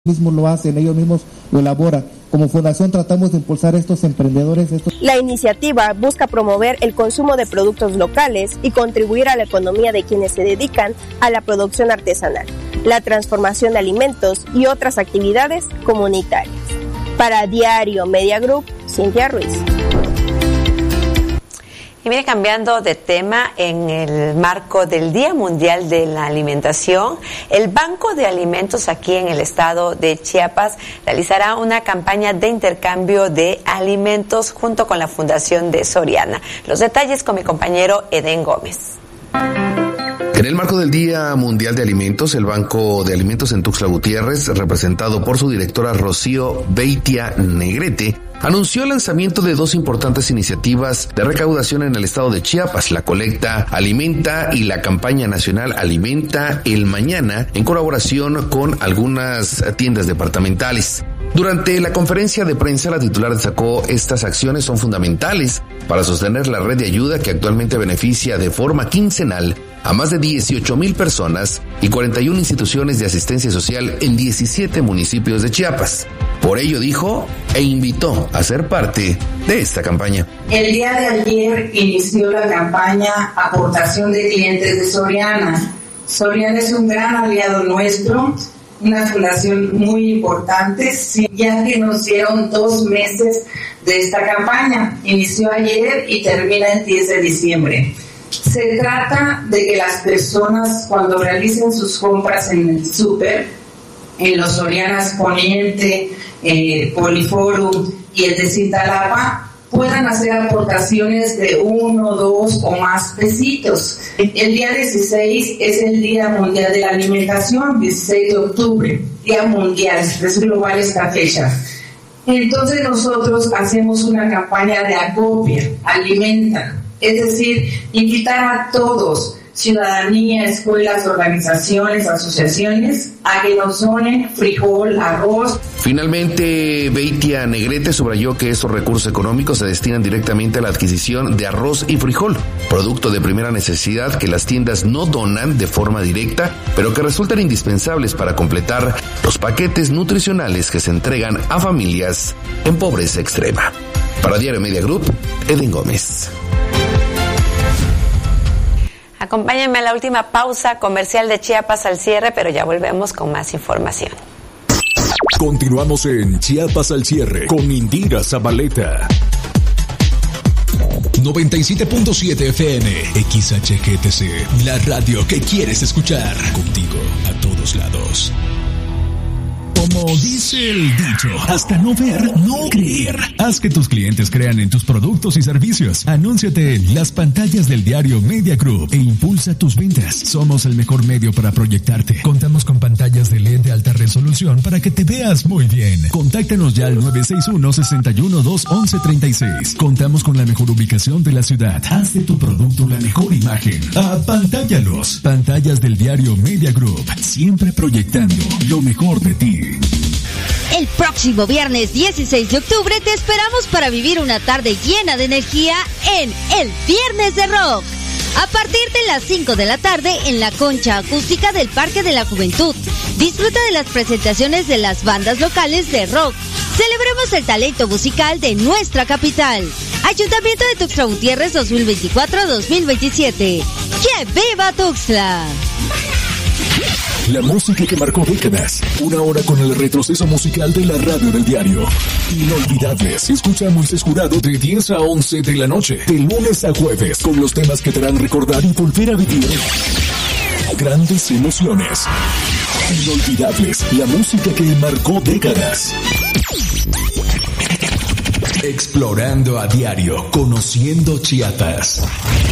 mismos lo hacen, ellos mismos lo elaboran. Como fundación tratamos de impulsar estos emprendedores. La iniciativa busca promover el consumo de productos locales y contribuir a la economía de quienes se dedican a la producción artesanal, la transformación de alimentos y otras actividades comunitarias. Para Diario Media Group, Cintia Ruiz. Y mire, cambiando de tema, en el marco del Día Mundial de la Alimentación, el Banco de Alimentos aquí en el estado de Chiapas realizará una campaña de intercambio de alimentos junto con la Fundación de Soriana. Los detalles con mi compañero Edén Gómez. En el marco del Día Mundial de Alimentos, el Banco de Alimentos en Tuxtla Gutiérrez, representado por su directora Rocío Beitia Negrete, anunció el lanzamiento de dos importantes iniciativas de recaudación en el estado de Chiapas, la colecta Alimenta y la campaña nacional Alimenta el Mañana, en colaboración con algunas tiendas departamentales. Durante la conferencia de prensa, la titular destacó estas acciones son fundamentales para sostener la red de ayuda que actualmente beneficia de forma quincenal a más de 18,000 personas y 41 instituciones de asistencia social en 17 municipios de Chiapas. Por ello dijo e invitó a ser parte de esta campaña. El día de ayer inició la campaña Aportación de Clientes de Soriana. Soriana es un gran aliado nuestro, una fundación muy importante, ya que nos dieron 2 meses de esta campaña. Inició ayer y termina el 10 de diciembre. Se trata de que las personas, cuando realicen sus compras en el súper, en los Sorianas Poniente, Poliforum y el de Cintalapa, puedan hacer aportaciones de 1, 2 o más pesitos. El día 16 es el Día Mundial de la Alimentación, 16 de octubre, Día Mundial, es global esta fecha. Entonces nosotros hacemos una campaña de acopio, alimenta, es decir, invitar a todos, ciudadanía, escuelas, organizaciones, asociaciones, a que nos donen frijol, arroz. Finalmente, Beitia Negrete subrayó que estos recursos económicos se destinan directamente a la adquisición de arroz y frijol, producto de primera necesidad que las tiendas no donan de forma directa, pero que resultan indispensables para completar los paquetes nutricionales que se entregan a familias en pobreza extrema. Para Diario Media Group, Edén Gómez. Acompáñenme a la última pausa comercial de Chiapas al cierre, pero ya volvemos con más información. Continuamos en Chiapas al cierre con Indira Zabaleta. 97.7 FM, XHGTC, la radio que quieres escuchar. Contigo a todos lados. Como dice el dicho, hasta no ver, no creer. Haz que tus clientes crean en tus productos y servicios. Anúnciate en las pantallas del Diario Media Group e impulsa tus ventas. Somos el mejor medio para proyectarte. Contamos con pantallas de LED de alta resolución para que te veas muy bien. Contáctanos ya al 961-612-1136. Contamos con la mejor ubicación de la ciudad. Haz de tu producto la mejor imagen. Apantállalos. Pantallas del Diario Media Group. Siempre proyectando lo mejor de ti. El próximo viernes 16 de octubre te esperamos para vivir una tarde llena de energía en el Viernes de Rock. A partir de las 5 de la tarde en la concha acústica del Parque de la Juventud. Disfruta de las presentaciones de las bandas locales de rock. Celebremos el talento musical de nuestra capital. Ayuntamiento de Tuxtla Gutiérrez 2024-2027. ¡Que viva Tuxtla! La música que marcó décadas. 1 hora con el retroceso musical de la radio del diario. Inolvidables. Escucha a Moisés Jurado de 10 a 11 de la noche. De lunes a jueves. Con los temas que te harán recordar y volver a vivir grandes emociones. Inolvidables. La música que marcó décadas. Explorando a diario. Conociendo Chiapas.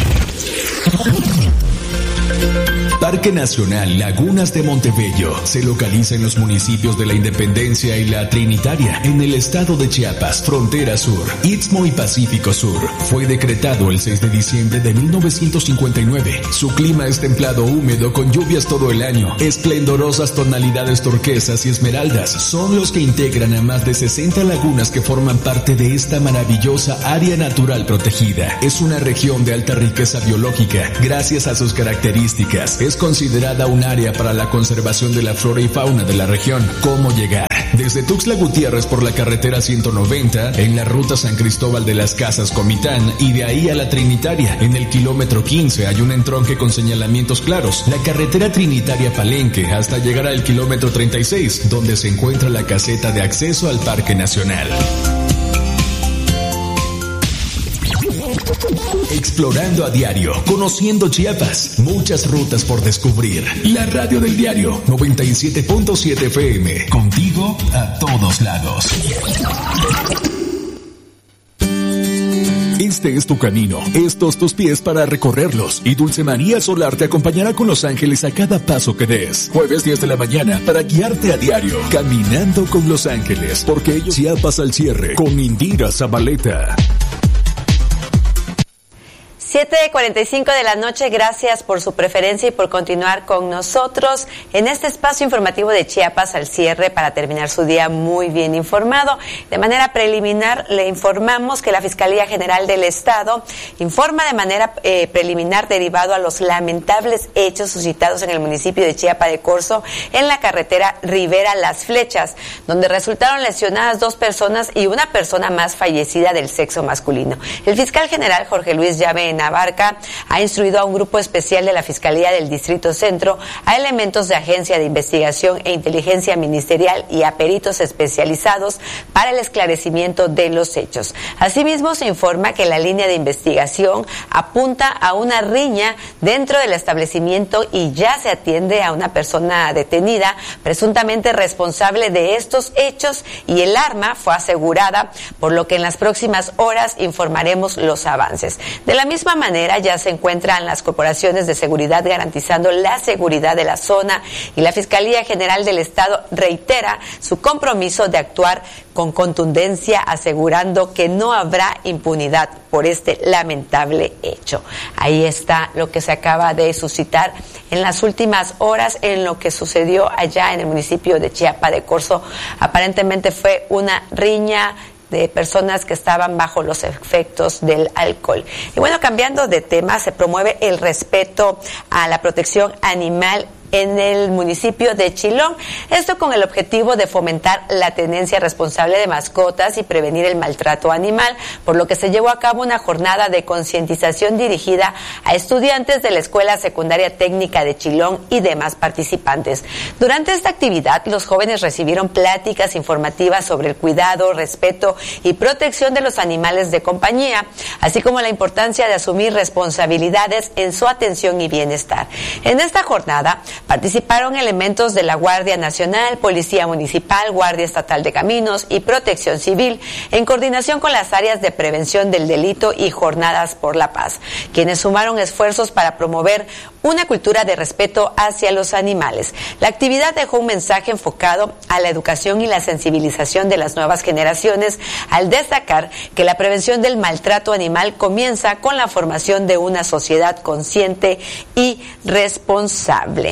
Parque Nacional Lagunas de Montebello se localiza en los municipios de La Independencia y La Trinitaria, en el estado de Chiapas, frontera sur, Istmo y Pacífico Sur. Fue decretado el 6 de diciembre de 1959. Su clima es templado húmedo con lluvias todo el año. Esplendorosas tonalidades turquesas y esmeraldas son los que integran a más de 60 lagunas que forman parte de esta maravillosa área natural protegida. Es una región de alta riqueza biológica, gracias a sus características características. Es considerada un área para la conservación de la flora y fauna de la región. ¿Cómo llegar? Desde Tuxtla Gutiérrez por la carretera 190, en la ruta San Cristóbal de las Casas Comitán, y de ahí a la Trinitaria. En el kilómetro 15 hay un entronque con señalamientos claros. La carretera Trinitaria Palenque hasta llegar al kilómetro 36, donde se encuentra la caseta de acceso al Parque Nacional. Explorando a diario, conociendo Chiapas, muchas rutas por descubrir. La radio del diario 97.7 FM, contigo a todos lados. Este es tu camino, estos tus pies para recorrerlos, y Dulce María Solar te acompañará con los ángeles a cada paso que des. Jueves 10 de la mañana para guiarte a diario, caminando con los ángeles, porque ellos Chiapas al cierre con Indira Zabaleta. 7:45 de la noche, gracias por su preferencia y por continuar con nosotros en este espacio informativo de Chiapas al cierre para terminar su día muy bien informado. De manera preliminar, le informamos que la Fiscalía General del Estado informa de manera preliminar derivado a los lamentables hechos suscitados en el municipio de Chiapa de Corzo en la carretera Rivera Las Flechas, donde resultaron lesionadas 2 personas y una persona más fallecida del sexo masculino. El fiscal general Jorge Luis Llave Abarca ha instruido a un grupo especial de la Fiscalía del Distrito Centro, a elementos de Agencia de Investigación e Inteligencia Ministerial y a peritos especializados para el esclarecimiento de los hechos. Asimismo, se informa que la línea de investigación apunta a una riña dentro del establecimiento y ya se atiende a una persona detenida, presuntamente responsable de estos hechos, y el arma fue asegurada, por lo que en las próximas horas informaremos los avances. De la misma manera, ya se encuentran las corporaciones de seguridad garantizando la seguridad de la zona, y la Fiscalía General del Estado reitera su compromiso de actuar con contundencia, asegurando que no habrá impunidad por este lamentable hecho. Ahí está lo que se acaba de suscitar en las últimas horas en lo que sucedió allá en el municipio de Chiapa de Corzo. Aparentemente fue una riña de personas que estaban bajo los efectos del alcohol. Y bueno, cambiando de tema, se promueve el respeto a la protección animal en el municipio de Chilón. Esto con el objetivo de fomentar la tenencia responsable de mascotas y prevenir el maltrato animal, por lo que se llevó a cabo una jornada de concientización dirigida a estudiantes de la Escuela Secundaria Técnica de Chilón y demás participantes. Durante esta actividad, los jóvenes recibieron pláticas informativas sobre el cuidado, respeto y protección de los animales de compañía, así como la importancia de asumir responsabilidades en su atención y bienestar. En esta jornada participaron elementos de la Guardia Nacional, Policía Municipal, Guardia Estatal de Caminos y Protección Civil, en coordinación con las áreas de prevención del delito y Jornadas por la Paz, quienes sumaron esfuerzos para promover una cultura de respeto hacia los animales. La actividad dejó un mensaje enfocado a la educación y la sensibilización de las nuevas generaciones, al destacar que la prevención del maltrato animal comienza con la formación de una sociedad consciente y responsable.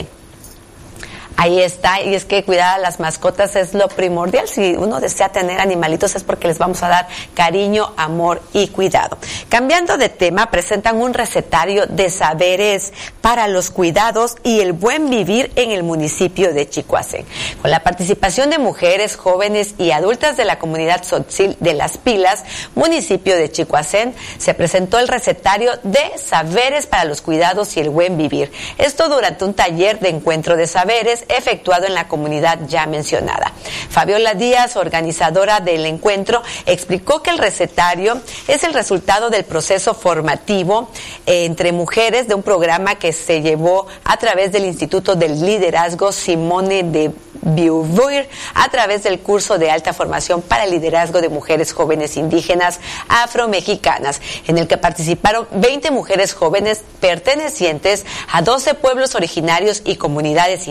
Ahí está, y es que cuidar a las mascotas es lo primordial. Si uno desea tener animalitos es porque les vamos a dar cariño, amor y cuidado. Cambiando de tema, presentan un recetario de saberes para los cuidados y el buen vivir en el municipio de Chicoacén. Con la participación de mujeres, jóvenes y adultas de la comunidad Tzotzil de Las Pilas, municipio de Chicoacén, se presentó el recetario de saberes para los cuidados y el buen vivir. Esto durante un taller de encuentro de saberes efectuado en la comunidad ya mencionada. Fabiola Díaz, organizadora del encuentro, explicó que el recetario es el resultado del proceso formativo entre mujeres de un programa que se llevó a través del Instituto del Liderazgo Simone de Beauvoir, a través del curso de alta formación para el liderazgo de mujeres jóvenes indígenas afromexicanas, en el que participaron 20 mujeres jóvenes pertenecientes a 12 pueblos originarios y comunidades indígenas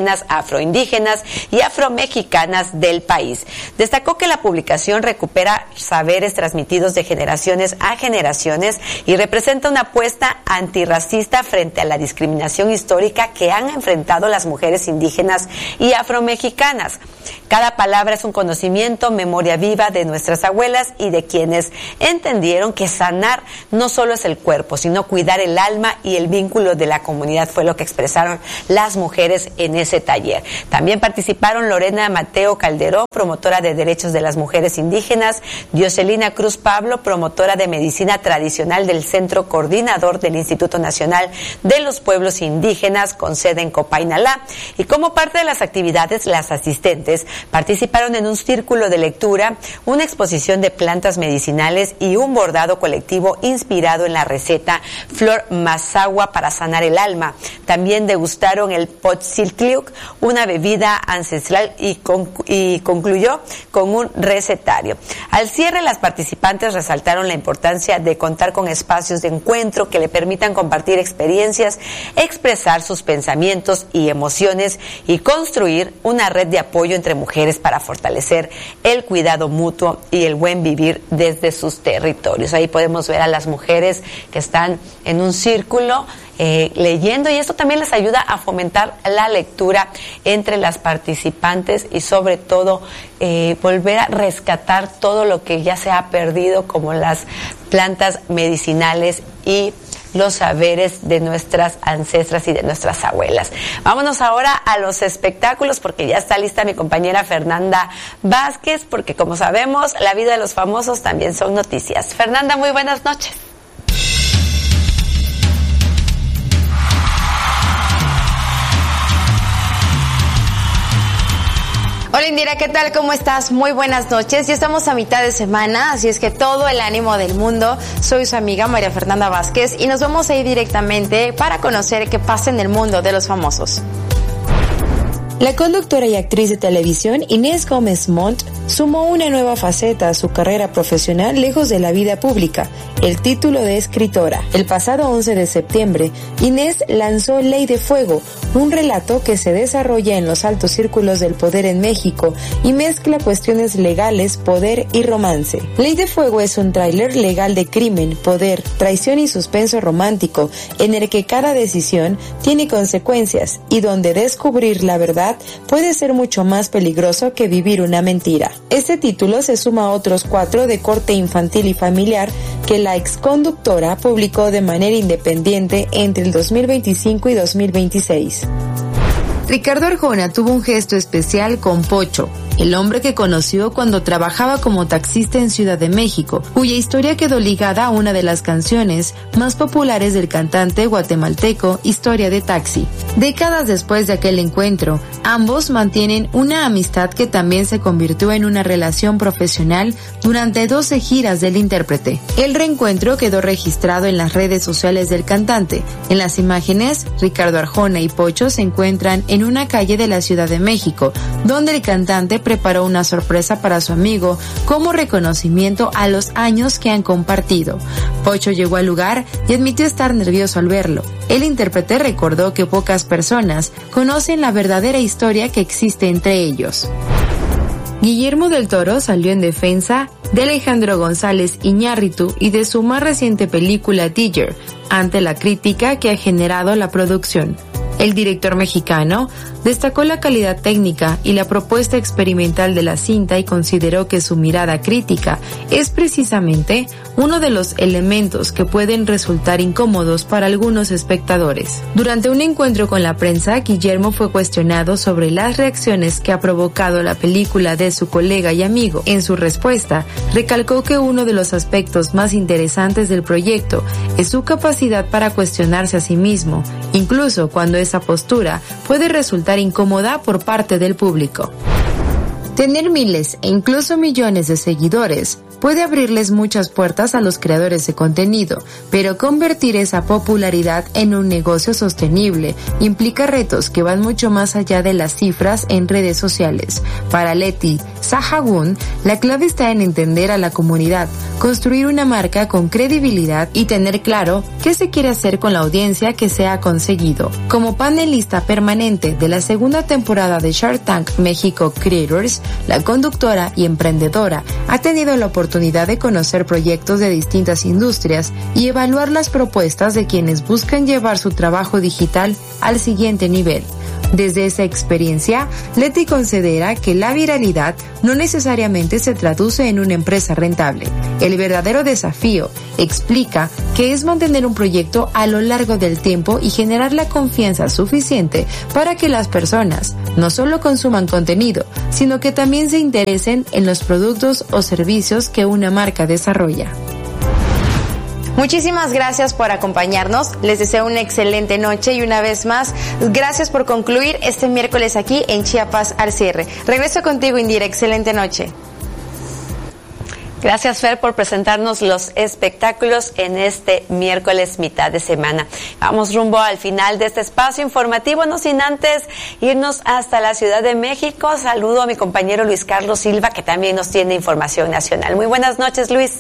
indígenas, afroindígenas y afromexicanas del país. Destacó que la publicación recupera saberes transmitidos de generaciones a generaciones y representa una apuesta antirracista frente a la discriminación histórica que han enfrentado las mujeres indígenas y afromexicanas. Cada palabra es un conocimiento, memoria viva de nuestras abuelas y de quienes entendieron que sanar no solo es el cuerpo, sino cuidar el alma y el vínculo de la comunidad, fue lo que expresaron las mujeres en ese taller. También participaron Lorena Mateo Calderón, promotora de derechos de las mujeres indígenas, Dioselina Cruz Pablo, promotora de medicina tradicional del Centro Coordinador del Instituto Nacional de los Pueblos Indígenas, con sede en Copainalá, y como parte de las actividades, las asistentes participaron en un círculo de lectura, una exposición de plantas medicinales y un bordado colectivo inspirado en la receta Flor Mazahua para sanar el alma. También degustaron el Potziltliuc, una bebida ancestral, y concluyó con un recetario. Al cierre, las participantes resaltaron la importancia de contar con espacios de encuentro que le permitan compartir experiencias, expresar sus pensamientos y emociones y construir una red de apoyo entre mujeres para fortalecer el cuidado mutuo y el buen vivir desde sus territorios. Ahí podemos ver a las mujeres que están en un círculo leyendo, y esto también les ayuda a fomentar la lectura entre las participantes y sobre todo volver a rescatar todo lo que ya se ha perdido, como las plantas medicinales y los saberes de nuestras ancestras y de nuestras abuelas. Vámonos ahora a los espectáculos, porque ya está lista mi compañera Fernanda Vázquez, porque como sabemos, la vida de los famosos también son noticias. Fernanda, muy buenas noches. Hola Indira, ¿qué tal? ¿Cómo estás? Muy buenas noches. Ya estamos a mitad de semana, así es que todo el ánimo del mundo. Soy su amiga María Fernanda Vázquez y nos vamos a ir directamente para conocer qué pasa en el mundo de los famosos. La conductora y actriz de televisión Inés Gómez Montt sumó una nueva faceta a su carrera profesional lejos de la vida pública, el título de escritora. El pasado 11 de septiembre, Inés lanzó Ley de Fuego, un relato que se desarrolla en los altos círculos del poder en México y mezcla cuestiones legales, poder y romance. Ley de Fuego es un tráiler legal de crimen, poder, traición y suspenso romántico, en el que cada decisión tiene consecuencias y donde descubrir la verdad puede ser mucho más peligroso que vivir una mentira. Este título se suma a otros 4 de corte infantil y familiar que la exconductora publicó de manera independiente entre el 2025 y 2026. Ricardo Arjona tuvo un gesto especial con Pocho, el hombre que conoció cuando trabajaba como taxista en Ciudad de México, cuya historia quedó ligada a una de las canciones más populares del cantante guatemalteco, Historia de Taxi. Décadas después de aquel encuentro, ambos mantienen una amistad que también se convirtió en una relación profesional durante 12 giras del intérprete. El reencuentro quedó registrado en las redes sociales del cantante. En las imágenes, Ricardo Arjona y Pocho se encuentran en una calle de la Ciudad de México, donde el cantante preparó una sorpresa para su amigo como reconocimiento a los años que han compartido. Pocho llegó al lugar y admitió estar nervioso al verlo. El intérprete recordó que pocas personas conocen la verdadera historia que existe entre ellos. Guillermo del Toro salió en defensa de Alejandro González Iñárritu y de su más reciente película Digger, ante la crítica que ha generado la producción. El director mexicano destacó la calidad técnica y la propuesta experimental de la cinta y consideró que su mirada crítica es precisamente uno de los elementos que pueden resultar incómodos para algunos espectadores. Durante un encuentro con la prensa, Guillermo fue cuestionado sobre las reacciones que ha provocado la película de su colega y amigo. En su respuesta, recalcó que uno de los aspectos más interesantes del proyecto es su capacidad para cuestionarse a sí mismo, incluso cuando esa postura puede resultar incómoda por parte del público. Tener miles e incluso millones de seguidores puede abrirles muchas puertas a los creadores de contenido, pero convertir esa popularidad en un negocio sostenible implica retos que van mucho más allá de las cifras en redes sociales. Para Leti Sahagún, la clave está en entender a la comunidad, construir una marca con credibilidad y tener claro qué se quiere hacer con la audiencia que se ha conseguido. Como panelista permanente de la segunda temporada de Shark Tank México Creators, la conductora y emprendedora ha tenido la oportunidad de conocer proyectos de distintas industrias y evaluar las propuestas de quienes buscan llevar su trabajo digital al siguiente nivel. Desde esa experiencia, Leti considera que la viralidad no necesariamente se traduce en una empresa rentable. El verdadero desafío, explica, que es mantener un proyecto a lo largo del tiempo y generar la confianza suficiente para que las personas no solo consuman contenido, sino que también se interesen en los productos o servicios que una marca desarrolla. Muchísimas gracias por acompañarnos, les deseo una excelente noche y una vez más, gracias por concluir este miércoles aquí en Chiapas al cierre. Regreso contigo, Indira, excelente noche. Gracias, Fer, por presentarnos los espectáculos en este miércoles mitad de semana. Vamos rumbo al final de este espacio informativo, no sin antes irnos hasta la Ciudad de México. Saludo a mi compañero Luis Carlos Silva, que también nos tiene información nacional. Muy buenas noches, Luis.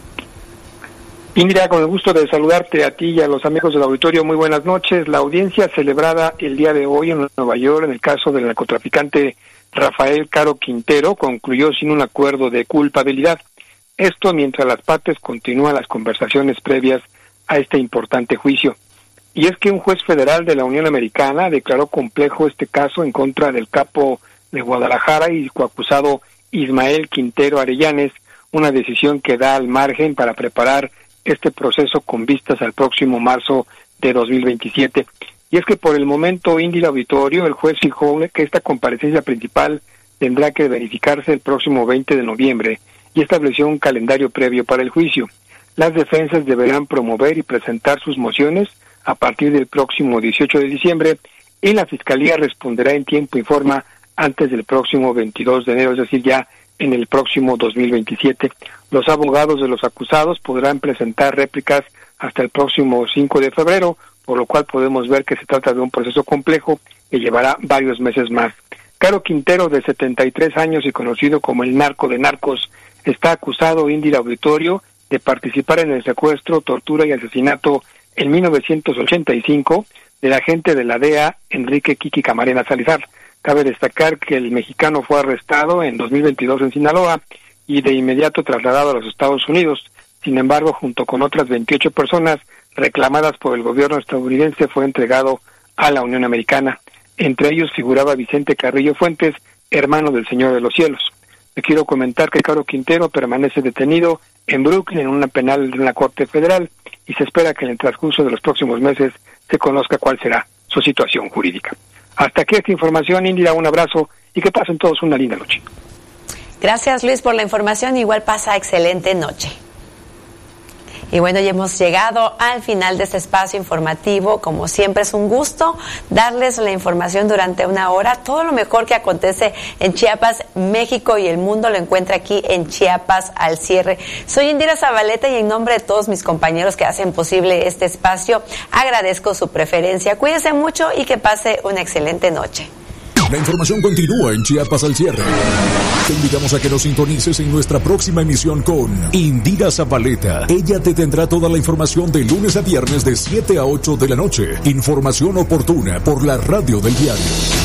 Indira, con el gusto de saludarte a ti y a los amigos del auditorio, muy buenas noches. La audiencia celebrada el día de hoy en Nueva York en el caso del narcotraficante Rafael Caro Quintero concluyó sin un acuerdo de culpabilidad. Esto mientras las partes continúan las conversaciones previas a este importante juicio. Y es que un juez federal de la Unión Americana declaró complejo este caso en contra del capo de Guadalajara y coacusado Ismael Quintero Arellanes, una decisión que da al margen para preparar este proceso con vistas al próximo marzo de 2027. Y es que por el momento, Indira Auditorio, el juez fijó que esta comparecencia principal tendrá que verificarse el próximo 20 de noviembre y estableció un calendario previo para el juicio. Las defensas deberán promover y presentar sus mociones a partir del próximo 18 de diciembre y la Fiscalía responderá en tiempo y forma antes del próximo 22 de enero, es decir, ya en el próximo 2027. Los abogados de los acusados podrán presentar réplicas hasta el próximo 5 de febrero, por lo cual podemos ver que se trata de un proceso complejo que llevará varios meses más. Caro Quintero, de 73 años y conocido como el narco de narcos, está acusado, Indira Auditorio, de participar en el secuestro, tortura y asesinato en 1985 del agente de la DEA, Enrique Kiki Camarena Salazar. Cabe destacar que el mexicano fue arrestado en 2022 en Sinaloa y de inmediato trasladado a los Estados Unidos. Sin embargo, junto con otras 28 personas reclamadas por el gobierno estadounidense, fue entregado a la Unión Americana. Entre ellos figuraba Vicente Carrillo Fuentes, hermano del Señor de los Cielos. Le quiero comentar que Caro Quintero permanece detenido en Brooklyn en una penal de una corte federal y se espera que en el transcurso de los próximos meses se conozca cuál será su situación jurídica. Hasta aquí esta información, Indira, un abrazo y que pasen todos una linda noche. Gracias, Luis, por la información. Igual pasa excelente noche. Y bueno, ya hemos llegado al final de este espacio informativo. Como siempre, es un gusto darles la información durante una hora. Todo lo mejor que acontece en Chiapas, México y el mundo lo encuentra aquí en Chiapas al cierre. Soy Indira Zabaleta y en nombre de todos mis compañeros que hacen posible este espacio, agradezco su preferencia. Cuídense mucho y que pase una excelente noche. La información continúa en Chiapas al cierre. Te invitamos a que nos sintonices en nuestra próxima emisión con Indira Zabaleta. Ella te tendrá toda la información de lunes a viernes de 7 a 8 de la noche. Información oportuna por la radio del diario.